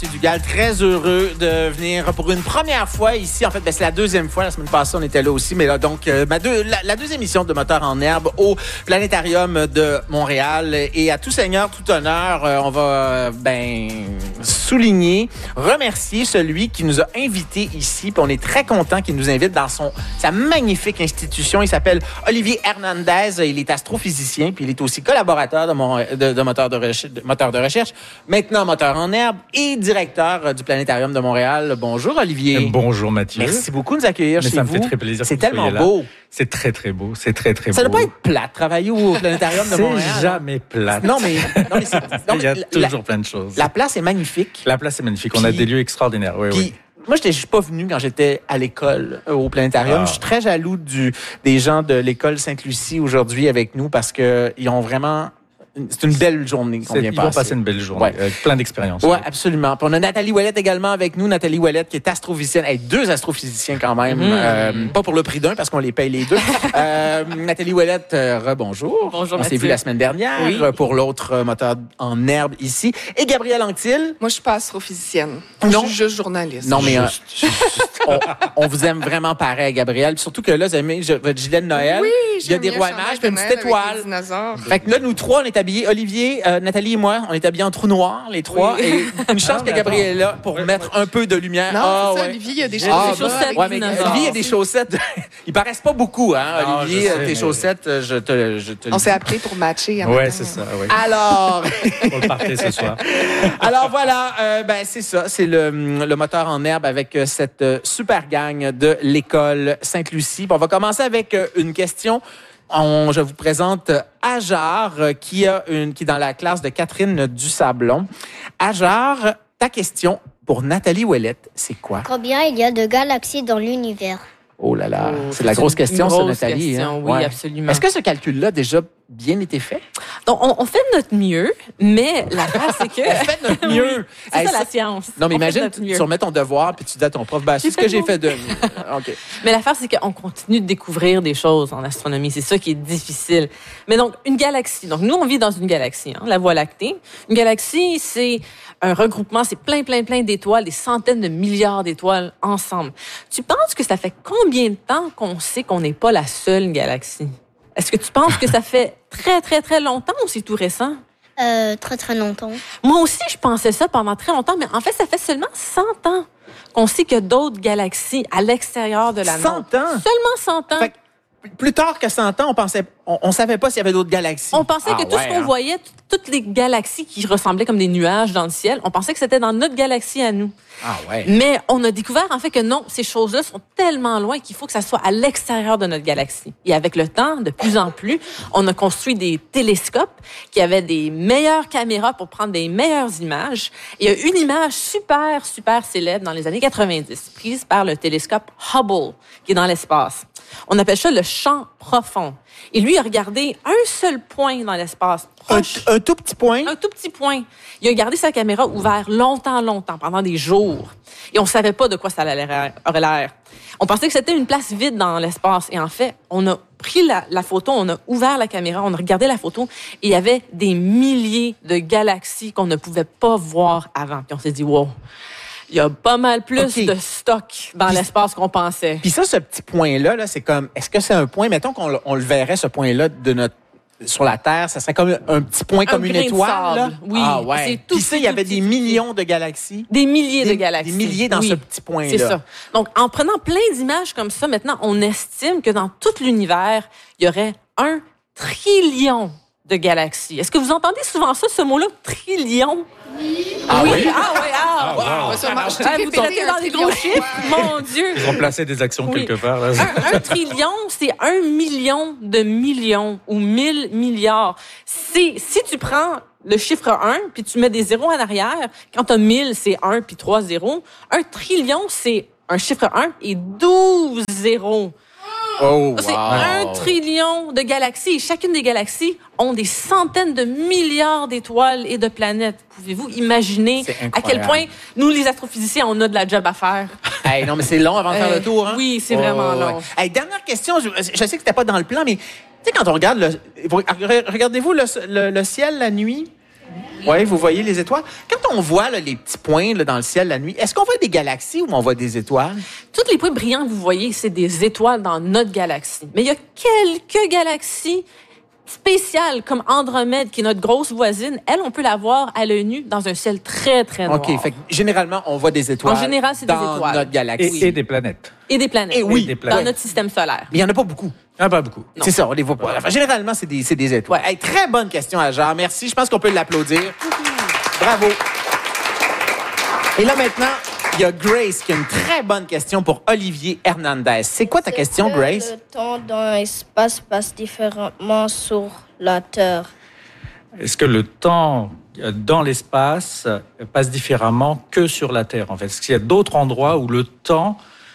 Dugal, très heureux de venir pour une première fois ici. En fait, c'est la deuxième fois. La semaine passée, on était là aussi. Mais là, donc, la deuxième émission de Moteurs en herbe au Planétarium de Montréal. Et à tout seigneur, tout honneur, on va souligner, remercier celui qui nous a invités ici. Puis on est très content qu'il nous invite dans sa magnifique institution. Il s'appelle Olivier Hernandez. Il est astrophysicien. Puis il est aussi collaborateur de Moteurs de recherche. Maintenant, Moteurs en herbe et directeur du Planétarium de Montréal. Bonjour, Olivier. Bonjour, Mathieu. Merci beaucoup de nous accueillir chez vous. Ça me fait très plaisir. C'est tellement beau. C'est très, très beau. C'est très, très beau. Ça ne doit pas être plate, travailler au Planétarium de Montréal. C'est jamais plate. Non, mais il y a toujours plein de choses. La place est magnifique. La place est magnifique. On a des lieux extraordinaires. Oui, oui. Moi, je suis pas venu quand j'étais à l'école au Planétarium. Je suis très jaloux des gens de l'école Sainte-Lucie aujourd'hui avec nous parce que ils ont vraiment... C'est une belle journée qu'on vient passer. Ils vont passer une belle journée, avec plein d'expériences. Oui, absolument. Puis on a Nathalie Ouellette également avec nous. Nathalie Ouellette qui est astrophysicienne. Deux astrophysiciens quand même. Pas pour le prix d'un parce qu'on les paye les deux. Nathalie Ouellette, rebonjour. Bonjour, On s'est vu la semaine dernière pour l'autre moteur en herbe ici. Et Gabrielle Anctil. Moi, je suis pas astrophysicienne. Non. Je suis juste journaliste. Non, mais on vous aime vraiment pareil, Gabrielle. Puis surtout que là, vous avez votre gilet de Noël. Oui, il y a des rois mages puis une petite étoile. Fait que là, nous trois, on est habillés. Olivier, Nathalie et moi, on est habillés en trou noir, les trois. Oui. Et une chance que Gabrielle est là pour mettre un peu de lumière. Non, c'est ça, Olivier, il y a des chaussettes. Ouais, mais Olivier, il y a des chaussettes. Ils paraissent pas beaucoup, hein, Olivier, tes chaussettes, je te On s'est appelé pour matcher. Oui, c'est ça. Ouais. Alors... Pour le partir ce soir. Alors voilà, c'est ça. C'est le moteur en herbe avec cette super gang de l'école Sainte-Lucie. On va commencer avec une question. Je vous présente Ajar, qui est dans la classe de Catherine Dusablon. Ajar, ta question pour Nathalie Ouellette, c'est quoi? Combien il y a de galaxies dans l'univers? Oh là là, c'est la grosse question, ça, Nathalie. Question, hein? Oui, absolument. Est-ce que ce calcul-là a déjà bien été fait? Donc, on fait de notre mieux, mais l'affaire, c'est que... On fait de notre mieux. C'est ça, la science. Non, mais imagine, tu remets ton devoir, puis tu dis à ton prof, c'est ce que j'ai fait de mieux. OK. Mais l'affaire, c'est qu'on continue de découvrir des choses en astronomie. C'est ça qui est difficile. Mais donc, une galaxie. Donc, nous, on vit dans une galaxie, la Voie lactée. Une galaxie, c'est un regroupement, c'est plein d'étoiles, des centaines de milliards d'étoiles ensemble. Tu penses que ça fait combien de temps qu'on sait qu'on n'est pas la seule galaxie? Est-ce que tu penses que ça fait très longtemps ou c'est tout récent? Très longtemps. Moi aussi, je pensais ça pendant très longtemps, mais en fait, ça fait seulement 100 ans qu'on sait qu'il y a d'autres galaxies à l'extérieur de la nôtre. 100 ans? Seulement 100 ans. Fait plus tard que 100 ans, on savait pas s'il y avait d'autres galaxies. On pensait que tout ce qu'on voyait, toutes les galaxies qui ressemblaient comme des nuages dans le ciel, on pensait que c'était dans notre galaxie à nous. Ah ouais. Mais on a découvert en fait que non, ces choses-là sont tellement loin qu'il faut que ça soit à l'extérieur de notre galaxie. Et avec le temps, de plus en plus, on a construit des télescopes qui avaient des meilleures caméras pour prendre des meilleures images. Et il y a une image super célèbre dans les années 90, prise par le télescope Hubble, qui est dans l'espace. On appelle ça le champ profond. Et lui a regardé un seul point dans l'espace proche. Un tout petit point? Un tout petit point. Il a gardé sa caméra ouverte longtemps, pendant des jours. Et on savait pas de quoi ça aurait l'air. On pensait que c'était une place vide dans l'espace. Et en fait, on a pris la photo, on a ouvert la caméra, on a regardé la photo, et il y avait des milliers de galaxies qu'on ne pouvait pas voir avant. Puis on s'est dit, wow, il y a pas mal plus de stock dans l'espace qu'on pensait. Puis ça, ce petit point-là, c'est comme... Est-ce que c'est un point... Mettons qu'on le verrait, ce point-là, sur la Terre, ça serait comme un petit point, comme une étoile, là? Oui. Ah ouais. C'est tout. Puis ça, il y avait des millions de galaxies. Des milliers de galaxies. Des milliers dans ce petit point-là. C'est ça. Donc, en prenant plein d'images comme ça, maintenant, on estime que dans tout l'univers, il y aurait 1 trillion de galaxies. Est-ce que vous entendez souvent ça, ce mot-là, trillion? Ah oui? Wow. Vous traitez dans des gros chiffres, mon Dieu! Ils ont placé des actions quelque part. Là. 1 trillion, c'est 1 million de millions ou 1000 milliards. Si tu prends le chiffre 1 puis tu mets des zéros en arrière, quand tu as 1000, c'est 1 puis 3 zéros. 1 trillion, c'est un chiffre 1 et 12 zéros. Oh, wow. C'est 1 trillion de galaxies. Et chacune des galaxies ont des centaines de milliards d'étoiles et de planètes. Pouvez-vous imaginer à quel point nous, les astrophysiciens, on a de la job à faire? Hey, non, mais c'est long avant de faire le tour. Hein? Oui, c'est vraiment long. Hey, dernière question. Je sais que c'était pas dans le plan, mais tu sais, quand on regarde regardez-vous le ciel la nuit? Oui, vous voyez les étoiles. Quand on voit là, les petits points là, dans le ciel la nuit, est-ce qu'on voit des galaxies ou on voit des étoiles? Tous les points brillants que vous voyez, c'est des étoiles dans notre galaxie. Mais il y a quelques galaxies spéciale comme Andromède, qui est notre grosse voisine, elle, on peut la voir à l'œil nu dans un ciel très, très noir. OK. Fait que, généralement, on voit des étoiles. En général, c'est des dans étoiles. notre galaxie. Et des planètes. Et des planètes. Et oui. Et des planètes. Dans notre système solaire. Mais il n'y en a pas beaucoup. Ah, pas beaucoup. Non. C'est ça, on les voit pas. Enfin, généralement, c'est des étoiles. Ouais. Hey, très bonne question, Ajar. Merci. Je pense qu'on peut l'applaudir. Bravo. Et là, maintenant, il y a Grace qui a une très bonne question pour Olivier Hernandez. C'est quoi ta question, Grace? Le temps dans l'espace passe différemment sur la Terre. Est-ce que le temps dans l'espace passe différemment que sur la Terre, en fait? Est-ce qu'il y a d'autres endroits où le temps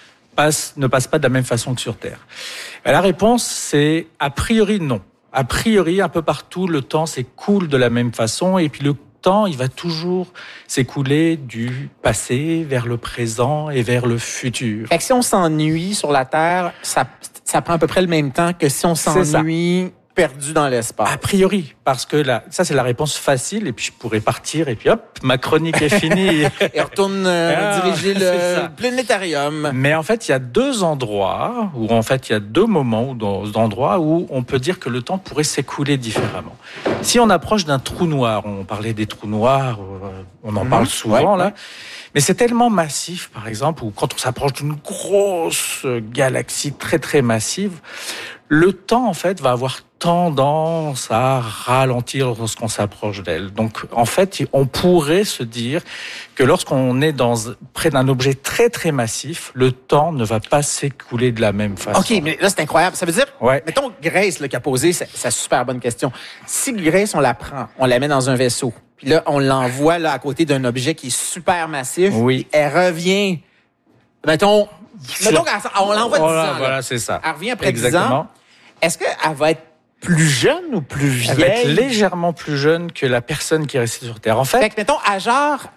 ne passe pas de la même façon que sur Terre? La réponse, c'est a priori non. A priori, un peu partout, le temps s'écoule de la même façon, et puis le temps, il va toujours s'écouler du passé vers le présent et vers le futur. Fait que si on s'ennuie sur la Terre, ça prend à peu près le même temps que si on s'ennuie perdu dans l'espace. A priori, parce que ça, c'est la réponse facile, et puis je pourrais partir, et puis hop, ma chronique est finie. Et retourne diriger le planétarium. Mais en fait, il y a deux endroits, ou en fait, il y a deux moments d'endroits où on peut dire que le temps pourrait s'écouler différemment. Si on approche d'un trou noir, on parlait des trous noirs, on en parle souvent, là. Mais c'est tellement massif, par exemple, ou quand on s'approche d'une grosse galaxie très, très massive, le temps, en fait, va avoir tendance à ralentir lorsqu'on s'approche d'elle. Donc, en fait, on pourrait se dire que lorsqu'on est près d'un objet très, très massif, le temps ne va pas s'écouler de la même façon. OK, mais là, c'est incroyable. Ça veut dire, Ouais. mettons Grace là, qui a posé sa super bonne question. Si Grace, on la prend, on la met dans un vaisseau, puis là, on l'envoie là à côté d'un objet qui est super massif, Oui. elle revient, mettons on l'envoie 10 ans. Là. Voilà, c'est ça. Elle revient après 10 Exactement. ans. Est-ce qu'elle va être plus jeune ou plus vieille? Elle va être légèrement plus jeune que la personne qui est restée sur Terre. En fait, Fait que, mettons, Hajar,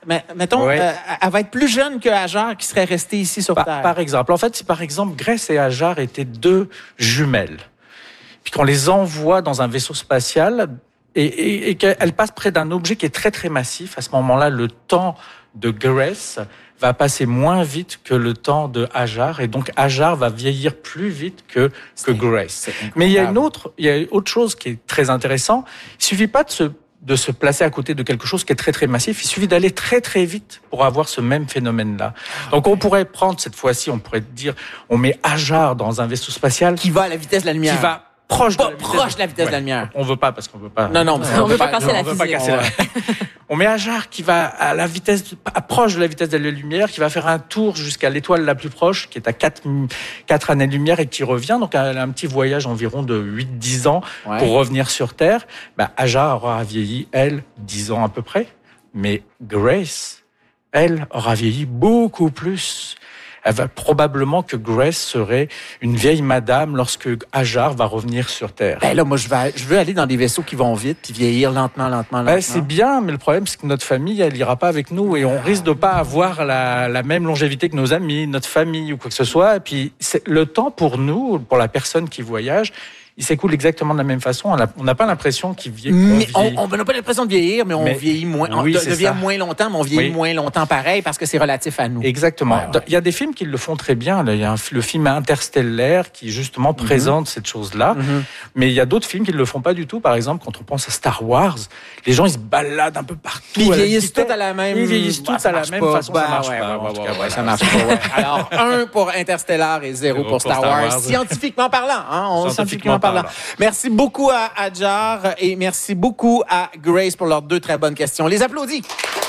elle va être plus jeune que Hajar qui serait resté ici sur Terre. par exemple. En fait, si par exemple, Grace et Hajar étaient deux jumelles, puis qu'on les envoie dans un vaisseau spatial et qu'elles passent près d'un objet qui est très, très massif, à ce moment-là, le temps de Grace va passer moins vite que le temps de Hajar, et donc Hajar va vieillir plus vite que Grace. Mais il y a autre chose qui est très intéressant. Il suffit pas de se placer à côté de quelque chose qui est très, très massif. Il suffit d'aller très, très vite pour avoir ce même phénomène-là. Donc, on pourrait prendre cette fois-ci, on pourrait dire, on met Hajar dans un vaisseau spatial Qui va à la vitesse de la lumière. qui va proche de la vitesse de la lumière. On veut pas parce qu'on veut pas. Non, on veut pas casser la physique. On met Hajar qui va à la vitesse, proche de la vitesse de la lumière, qui va faire un tour jusqu'à l'étoile la plus proche, qui est à 4 années-lumière et qui revient. Donc, elle a un petit voyage environ de 8-10 ans pour revenir sur Terre. Hajar aura vieilli, elle, 10 ans à peu près. Mais Grace, elle, aura vieilli beaucoup plus. Elle va probablement que Grace serait une vieille madame lorsque Hajar va revenir sur Terre. Là, moi, je veux aller dans des vaisseaux qui vont vite puis vieillir lentement. C'est bien, mais le problème, c'est que notre famille, elle ira pas avec nous et on risque de pas avoir la même longévité que nos amis, notre famille ou quoi que ce soit. Et puis, le temps pour nous, pour la personne qui voyage, il s'écoule exactement de la même façon. On n'a pas l'impression qu'il vieillit. On n'a pas l'impression de vieillir, mais on vieillit moins. Oui, on devient moins longtemps, mais on vieillit moins longtemps pareil parce que c'est relatif à nous. Exactement. Il y a des films qui le font très bien. Il y a le film Interstellaire qui justement présente cette chose-là. Mais il y a d'autres films qui ne le font pas du tout. Par exemple, quand on pense à Star Wars, les gens ils se baladent un peu partout. Ils vieillissent tous à la même façon. Ils vieillissent tous à la même façon. Ça marche pas. Ça marche pas. Alors, 1 pour Interstellar et 0 pour Star Wars. Scientifiquement parlant. Scientifiquement parlant. Merci beaucoup à Hajar et merci beaucoup à Grace pour leurs 2 très bonnes questions. On les applaudit.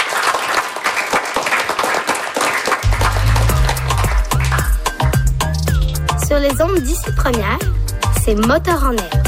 Sur les ondes d'ici première, c'est Moteur en air.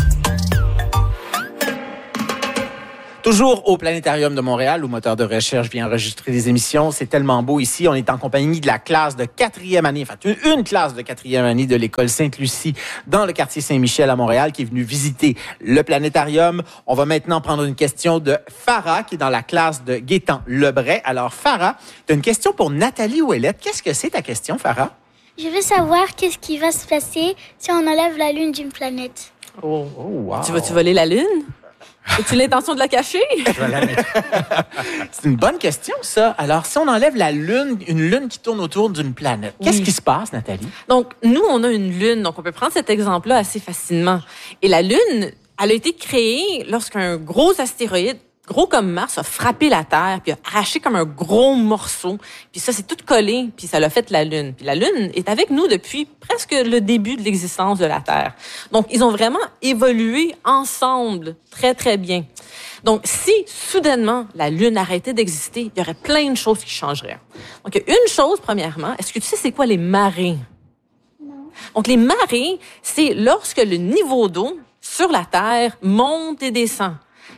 Toujours au Planétarium de Montréal, où Moteur de recherche vient enregistrer des émissions. C'est tellement beau ici. On est en compagnie de la classe de 4e année, une classe de 4e année de l'école Sainte-Lucie dans le quartier Saint-Michel à Montréal qui est venue visiter le Planétarium. On va maintenant prendre une question de Farah qui est dans la classe de Gaétan Lebray. Alors Farah, tu as une question pour Nathalie Ouellette. Qu'est-ce que c'est ta question, Farah? Je veux savoir qu'est-ce qui va se passer si on enlève la Lune d'une planète. Oh wow. Tu vas-tu voler la Lune? As-tu l'intention de la cacher? Je vais la mettre. C'est une bonne question, ça. Alors, si on enlève la Lune, une Lune qui tourne autour d'une planète, qu'est-ce qui se passe, Nathalie? Donc, nous, on a une Lune. Donc, on peut prendre cet exemple-là assez facilement. Et la Lune, elle a été créée lorsqu'un gros astéroïde, gros comme Mars, a frappé la Terre, puis a arraché comme un gros morceau. Puis ça, c'est tout collé, puis ça l'a fait la Lune. Puis la Lune est avec nous depuis presque le début de l'existence de la Terre. Donc, ils ont vraiment évolué ensemble très, très bien. Donc, si soudainement la Lune arrêtait d'exister, il y aurait plein de choses qui changeraient. Donc, une chose, premièrement, est-ce que tu sais c'est quoi les marées? Non. Donc, les marées, c'est lorsque le niveau d'eau sur la Terre monte et descend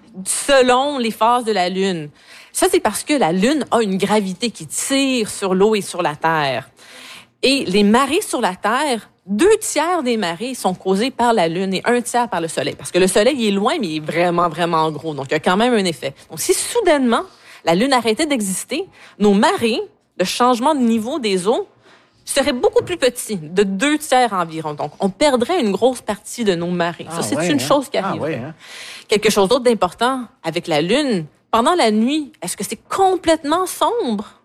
selon les phases de la Lune. Ça, c'est parce que la Lune a une gravité qui tire sur l'eau et sur la Terre. Et les marées sur la Terre, 2/3 des marées sont causées par la Lune et 1/3 par le Soleil. Parce que le Soleil, il est loin, mais il est vraiment, vraiment gros. Donc, il y a quand même un effet. Donc, si soudainement, la Lune arrêtait d'exister, nos marées, le changement de niveau des eaux, serait beaucoup plus petit, de 2/3 environ. Donc, on perdrait une grosse partie de nos marées. Ça, c'est une chose qui arrive. Quelque chose d'autre d'important avec la Lune, pendant la nuit, est-ce que c'est complètement sombre?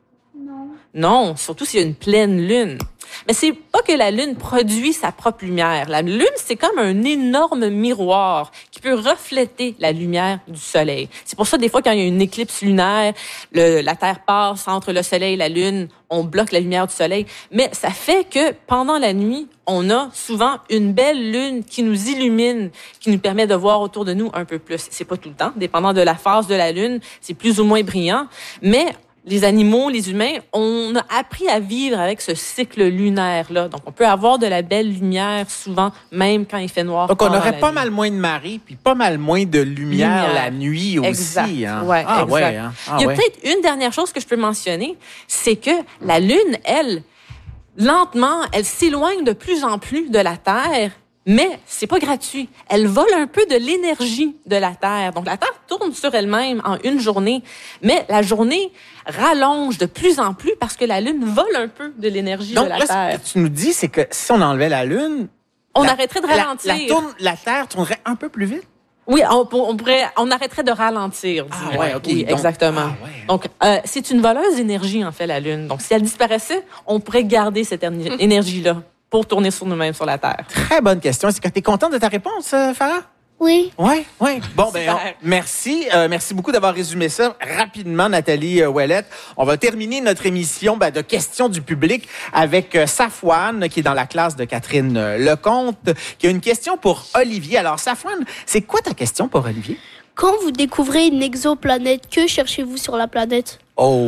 Non, surtout s'il y a une pleine Lune. Mais c'est pas que la Lune produit sa propre lumière. La Lune, c'est comme un énorme miroir qui peut refléter la lumière du Soleil. C'est pour ça, des fois, quand il y a une éclipse lunaire, la Terre passe entre le Soleil et la Lune, on bloque la lumière du Soleil. Mais ça fait que pendant la nuit, on a souvent une belle Lune qui nous illumine, qui nous permet de voir autour de nous un peu plus. C'est pas tout le temps, dépendant de la phase de la Lune, c'est plus ou moins brillant, mais les animaux, les humains, on a appris à vivre avec ce cycle lunaire-là. Donc, on peut avoir de la belle lumière souvent, même quand il fait noir. Donc, on aurait pas mal moins de marée, puis pas mal moins de lumière la nuit aussi. Exact. Hein? Ouais, exact. Ouais, hein? Il y a peut-être une dernière chose que je peux mentionner, c'est que la Lune, elle, lentement, elle s'éloigne de plus en plus de la Terre. Mais c'est pas gratuit. Elle vole un peu de l'énergie de la Terre. Donc, la Terre tourne sur elle-même en une journée, mais la journée rallonge de plus en plus parce que la Lune vole un peu de l'énergie de la Terre. Donc, ce que tu nous dis, c'est que si on enlevait la Lune, on arrêterait de ralentir. La Terre tournerait un peu plus vite? Oui, on arrêterait de ralentir. Oui, exactement. Donc, c'est une voleuse d'énergie, en fait, la Lune. Donc, si elle disparaissait, on pourrait garder cette énergie-là pour tourner sur nous-mêmes sur la Terre. Très bonne question. Est-ce que tu es contente de ta réponse, Farah? Oui. Oui. Bon, merci. Merci beaucoup d'avoir résumé ça rapidement, Nathalie Ouellette. On va terminer notre émission de questions du public avec Safouane, qui est dans la classe de Catherine Lecomte, qui a une question pour Olivier. Alors, Safouane, c'est quoi ta question pour Olivier? Quand vous découvrez une exoplanète, que cherchez-vous sur la planète?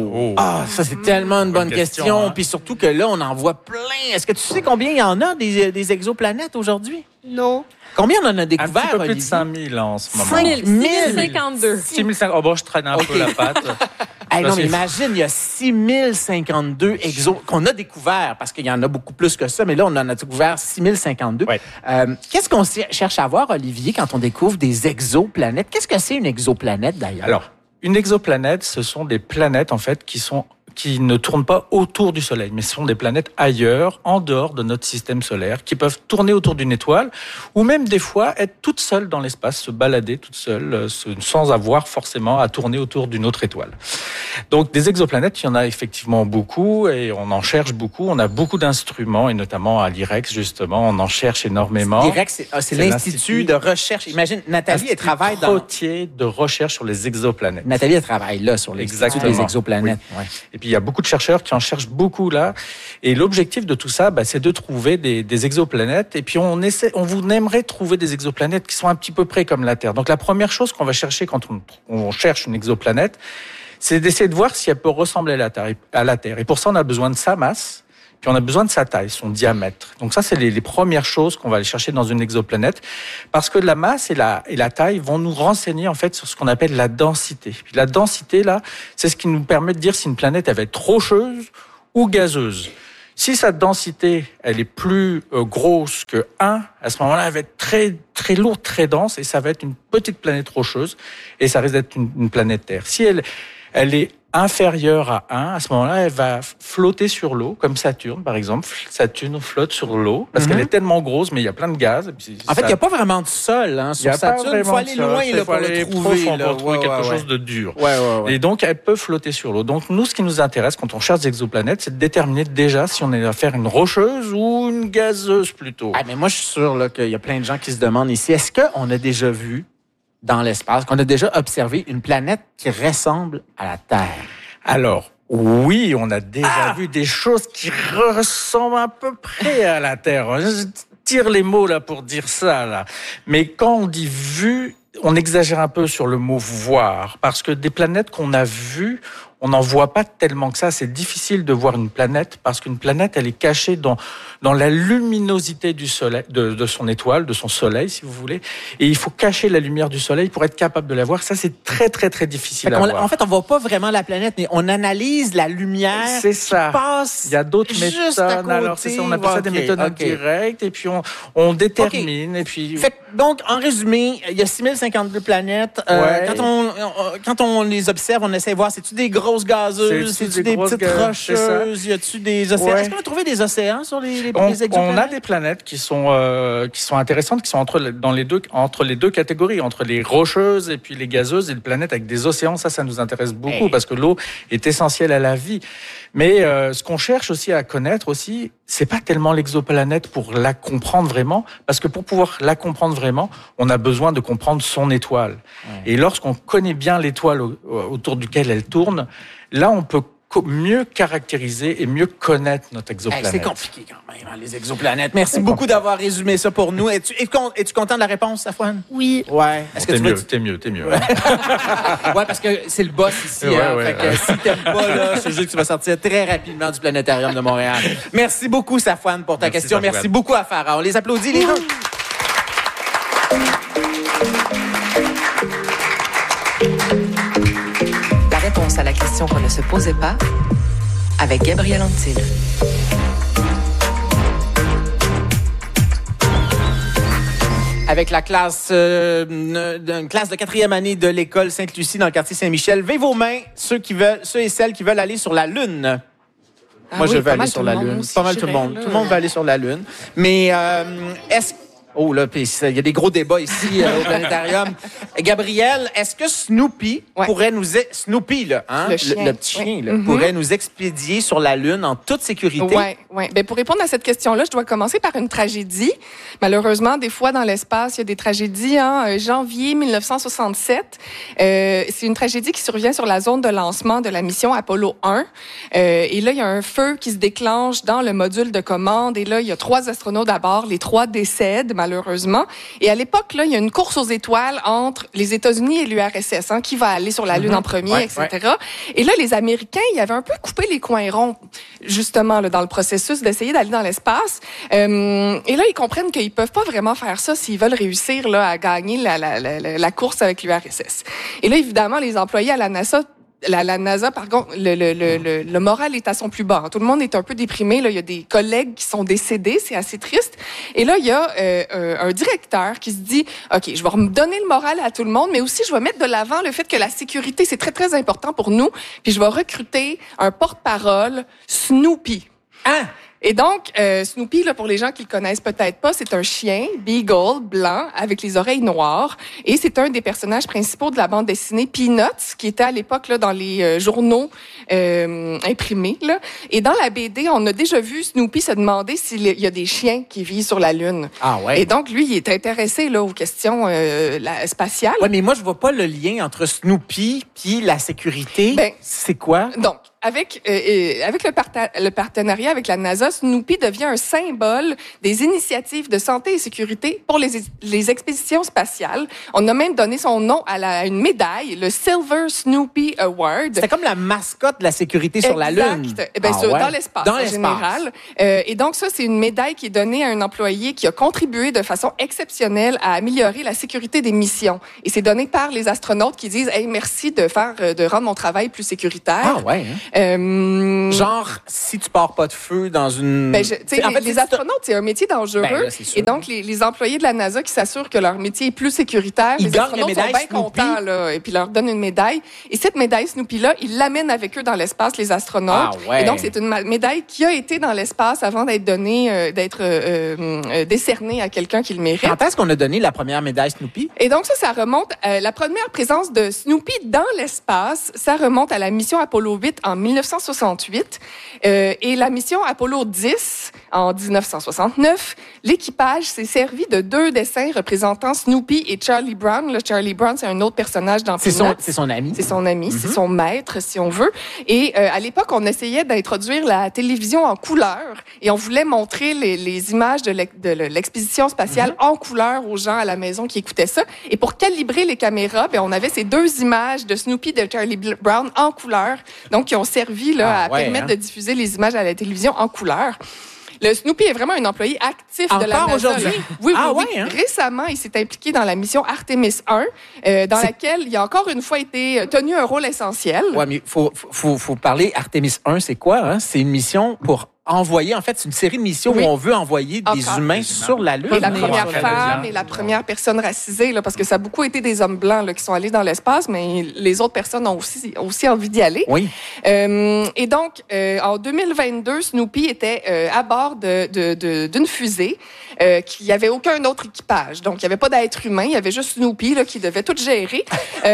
Ça, c'est tellement une bonne question. Puis surtout que là, on en voit plein. Est-ce que tu sais combien il y en a des exoplanètes aujourd'hui? Non. Combien on en a découvert, Un petit peu plus de Olivier? 5000 en ce moment. 6052. 6050. Oh bon, je traîne un peu la patte. Non, mais imagine, il y a 6052 exos qu'on a découvert, parce qu'il y en a beaucoup plus que ça, mais là, on en a découvert 6052. Ouais. Qu'est-ce qu'on cherche à voir, Olivier, quand on découvre des exoplanètes? Qu'est-ce que c'est une exoplanète, d'ailleurs? Alors, une exoplanète, ce sont des planètes, en fait, qui ne tournent pas autour du Soleil, mais ce sont des planètes ailleurs, en dehors de notre système solaire, qui peuvent tourner autour d'une étoile, ou même des fois être toutes seules dans l'espace, se balader toutes seules, sans avoir forcément à tourner autour d'une autre étoile. Donc des exoplanètes, il y en a effectivement beaucoup, et on en cherche beaucoup. On a beaucoup d'instruments, et notamment à l'IREX, justement, on en cherche énormément. L'IREX, c'est l'Institut de recherche. Imagine, Nathalie, elle travaille dans... Institut de recherche sur les exoplanètes. Nathalie, elle travaille là, sur l'Institut des exoplanètes. Oui. Ouais. Et puis, il y a beaucoup de chercheurs qui en cherchent beaucoup là. Et l'objectif de tout ça, c'est de trouver des exoplanètes. Et puis, on aimerait trouver des exoplanètes qui sont un petit peu près comme la Terre. Donc, la première chose qu'on va chercher quand on cherche une exoplanète, c'est d'essayer de voir si elle peut ressembler à la Terre. Et pour ça, on a besoin de sa masse. Puis on a besoin de sa taille, son diamètre. Donc ça, c'est les premières choses qu'on va aller chercher dans une exoplanète, parce que la masse et la taille vont nous renseigner en fait sur ce qu'on appelle la densité. Puis la densité, là, c'est ce qui nous permet de dire si une planète elle va être rocheuse ou gazeuse. Si sa densité, elle est plus grosse que 1, à ce moment-là, elle va être très, très lourde, très dense, et ça va être une petite planète rocheuse, et ça risque d'être une planète Terre. Si elle est inférieure à 1, à ce moment-là, elle va flotter sur l'eau, comme Saturne, par exemple. Saturne flotte sur l'eau, parce qu'elle est tellement grosse, mais il y a plein de gaz. Et puis en fait, il n'y a pas vraiment de sol sur Saturne. Il faut aller loin pour le trouver. Pour trouver quelque chose de dur. Ouais. Et donc, elle peut flotter sur l'eau. Donc, nous, ce qui nous intéresse quand on cherche des exoplanètes, c'est de déterminer déjà si on est à faire une rocheuse ou une gazeuse, plutôt. Ah, mais moi, je suis sûr là, qu'il y a plein de gens qui se demandent ici, est-ce qu'on a déjà vu dans l'espace, qu'on a déjà observé une planète qui ressemble à la Terre? Alors, oui, on a déjà vu des choses qui ressemblent à peu près à la Terre. Je tire les mots là pour dire ça, là. Mais quand on dit vu, on exagère un peu sur le mot voir, parce que des planètes qu'on a vues, on n'en voit pas tellement que ça. C'est difficile de voir une planète parce qu'une planète, elle est cachée dans la luminosité du soleil, de son étoile, de son soleil, si vous voulez. Et il faut cacher la lumière du soleil pour être capable de la voir. Ça, c'est très, très, très difficile à voir. En fait, on voit pas vraiment la planète, mais on analyse la lumière. C'est ça. Qui passe. Il y a d'autres méthodes. Alors, c'est ça, on appelle ça des méthodes indirectes. Et puis, on détermine. Et puis. Fait, donc, en résumé, il y a 6052 planètes. Quand on les observe, on essaie de voir, c'est-tu des grosses gazeuses, c'est-tu des petites rocheuses, y a-tu des océans? Est-ce qu'on a trouvé des océans sur les exoplanètes? On a des planètes qui sont intéressantes, qui sont entre les deux catégories, entre les rocheuses et puis les gazeuses, et les planètes avec des océans. Ça nous intéresse beaucoup parce que l'eau est essentielle à la vie. Mais ce qu'on cherche aussi à connaître aussi, c'est pas tellement l'exoplanète pour la comprendre vraiment, parce que pour pouvoir la comprendre vraiment, on a besoin de comprendre son étoile. Et lorsqu'on connaît bien l'étoile autour duquel elle tourne, là on peut mieux caractériser et mieux connaître notre exoplanète. C'est compliqué quand même, les exoplanètes. Merci beaucoup d'avoir résumé ça pour nous. Es-tu content de la réponse, Safouane? Oui. Ouais. T'es mieux. Ouais, parce que c'est le boss ici. Fait que si t'aimes pas, là, je te jure que tu vas sortir très rapidement du Planétarium de Montréal. Merci beaucoup, Safouane, pour ta question. Safouane. Merci beaucoup à Farah. On les applaudit, les deux. Réponse à la question qu'on ne se posait pas avec Gabriel Antil. Avec la classe, une classe de 4e année de l'école Sainte-Lucie dans le quartier Saint-Michel. Levez vos mains, ceux et celles qui veulent aller sur la Lune. Moi, je veux aller sur la Lune. Pas mal tout le monde. Tout le monde veut aller sur la Lune. Mais est-ce... Oh là, il y a des gros débats ici au Planétarium. Gabriel, est-ce que Snoopy pourrait nous... Snoopy, là, hein? Le petit chien, là, pourrait nous expédier sur la Lune en toute sécurité? Oui. Ben, pour répondre à cette question-là, je dois commencer par une tragédie. Malheureusement, des fois, dans l'espace, il y a des tragédies. Janvier 1967, c'est une tragédie qui survient sur la zone de lancement de la mission Apollo 1. Et là, il y a un feu qui se déclenche dans le module de commande. Et là, il y a 3 astronautes à bord. Les 3 décèdent, malheureusement. Et à l'époque, là, il y a une course aux étoiles entre les États-Unis et l'URSS, qui va aller sur la Lune en premier, etc. Et là, les Américains, ils avaient un peu coupé les coins ronds, justement, là, dans le processus d'essayer d'aller dans l'espace. Et là, ils comprennent qu'ils peuvent pas vraiment faire ça s'ils veulent réussir là, à gagner la course avec l'URSS. Et là, évidemment, les employés à la NASA, par contre, le moral est à son plus bas. Tout le monde est un peu déprimé. Là, il y a des collègues qui sont décédés, c'est assez triste. Et là, il y a un directeur qui se dit, OK, je vais redonner le moral à tout le monde, mais aussi je vais mettre de l'avant le fait que la sécurité, c'est très, très important pour nous. Puis je vais recruter un porte-parole, Snoopy. Et donc, Snoopy, là, pour les gens qui le connaissent peut-être pas, c'est un chien, beagle, blanc, avec les oreilles noires. Et c'est un des personnages principaux de la bande dessinée Peanuts, qui était à l'époque là dans les journaux imprimés. Là. Et dans la BD, on a déjà vu Snoopy se demander s'il y a des chiens qui vivent sur la Lune. Ah ouais. Et donc, lui, il est intéressé là aux questions spatiales. Ouais, mais moi, je vois pas le lien entre Snoopy puis la sécurité. C'est quoi? Donc, avec le partenariat avec la NASA, Snoopy devient un symbole des initiatives de santé et sécurité pour les expéditions spatiales. On a même donné son nom à une médaille, le Silver Snoopy Award. C'était comme la mascotte de la sécurité sur la Lune. Dans l'espace en général. Et donc ça, c'est une médaille qui est donnée à un employé qui a contribué de façon exceptionnelle à améliorer la sécurité des missions. Et c'est donné par les astronautes qui disent « Hey, merci de rendre mon travail plus sécuritaire. » Genre, si tu pars pas de feu dans une... Les astronautes, c'est un métier dangereux. Ben, là, c'est sûr. Et donc, les employés de la NASA qui s'assurent que leur métier est plus sécuritaire, Ils les gagnent astronautes la sont médaille bien contents, là, et puis leur donnent une médaille. Et cette médaille Snoopy-là, ils l'amènent avec eux dans l'espace, les astronautes. Ah, ouais. Et donc, c'est une médaille qui a été dans l'espace avant d'être donnée, décernée à quelqu'un qui le mérite. Quand est-ce qu'on a donné la première médaille Snoopy? Et donc ça remonte à la première présence de Snoopy dans l'espace. Ça remonte à la mission Apollo 8 en 1968 et la mission Apollo 10 en 1969. L'équipage s'est servi de 2 dessins représentant Snoopy et Charlie Brown. Là, Charlie Brown, c'est un autre personnage dans Peanuts. C'est son ami. C'est son ami, c'est son maître, si on veut. Et à l'époque, on essayait d'introduire la télévision en couleur et on voulait montrer les images de l'expédition spatiale en couleur aux gens à la maison qui écoutaient ça. Et pour calibrer les caméras, on avait ces 2 images de Snoopy et de Charlie Brown en couleur, donc qui ont servi à permettre de diffuser les images à la télévision en couleur. Le Snoopy est vraiment un employé actif de la NASA. Encore aujourd'hui? Oui. Hein? Récemment, il s'est impliqué dans la mission Artemis 1, dans laquelle il a encore une fois été tenu un rôle essentiel. Ouais, mais faut parler. Artemis 1, c'est quoi? Hein? C'est une mission pour envoyer, en fait, c'est une série de missions où on veut envoyer des humains sur la Lune. Et la première femme et la première personne racisée, là, parce que ça a beaucoup été des hommes blancs là, qui sont allés dans l'espace, mais les autres personnes ont aussi envie d'y aller. Oui. Et donc, en 2022, Snoopy était à bord d'une fusée qu'il n'y avait aucun autre équipage. Donc, il n'y avait pas d'être humain, il y avait juste Snoopy là, qui devait tout gérer.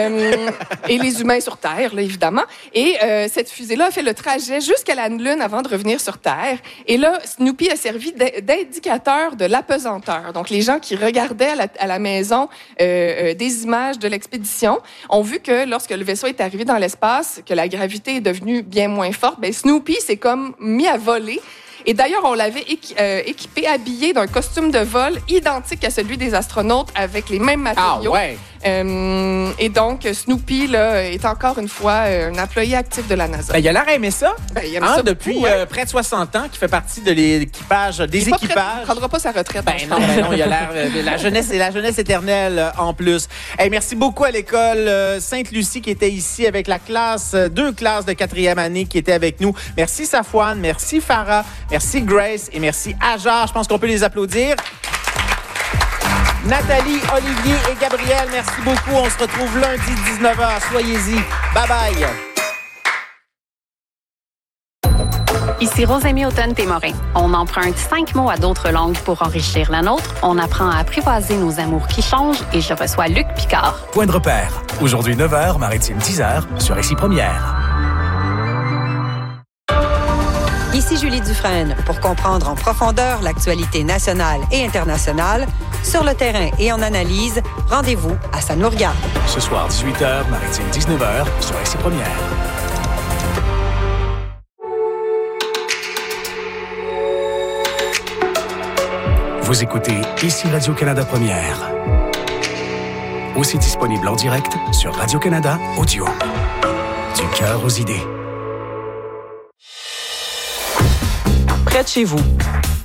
Et les humains sur Terre, là, évidemment. Et cette fusée-là a fait le trajet jusqu'à la Lune avant de revenir sur Terre. Et là, Snoopy a servi d'indicateur de l'apesanteur. Donc, les gens qui regardaient à la maison des images de l'expédition ont vu que lorsque le vaisseau est arrivé dans l'espace, que la gravité est devenue bien moins forte, Snoopy s'est comme mis à voler. Et d'ailleurs, on l'avait équipé, habillé d'un costume de vol identique à celui des astronautes avec les mêmes matériaux. Ah ouais. Et donc, Snoopy là, est encore une fois un employé actif de la NASA. Il a l'air aimé ça. Il aime ça depuis beaucoup, près de 60 ans, qui fait partie de l'équipage, des équipages. Il ne prendra pas sa retraite. Non, il a l'air la jeunesse éternelle en plus. Hey, merci beaucoup à l'école Sainte-Lucie qui était ici avec la classe, 2 classes de 4e année qui étaient avec nous. Merci Safouane, merci Farah, merci Grace et merci Ajar. Je pense qu'on peut les applaudir. Nathalie, Olivier et Gabriel, merci beaucoup. On se retrouve lundi 19h. Soyez-y. Bye-bye. Ici Rosémie Automne-Témorin. On emprunte 5 mots à d'autres langues pour enrichir la nôtre. On apprend à apprivoiser nos amours qui changent et je reçois Luc Picard. Point de repère. Aujourd'hui 9h, Maritime 10h sur Ici Première. Ici Julie Dufresne. Pour comprendre en profondeur l'actualité nationale et internationale, sur le terrain et en analyse, rendez-vous à Ça nous regarde. Ce soir 18h, Maritime 19h sur Ici Première. Vous écoutez Ici Radio-Canada Première. Aussi disponible en direct sur Radio-Canada Audio. Du cœur aux idées. Près de chez vous,